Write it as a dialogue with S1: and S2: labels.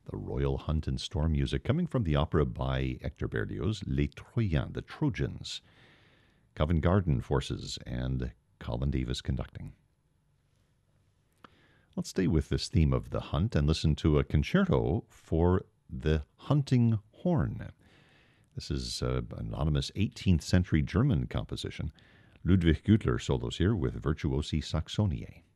S1: The Royal Hunt and Storm music coming from the opera by Hector Berlioz, Les Troyens, the Trojans. Covent Garden Forces and Colin Davis conducting. Let's stay with this theme of the hunt and listen to a concerto for the hunting horn. This is an anonymous 18th century German composition. Ludwig Gütler solos here with Virtuosi Saxoniae.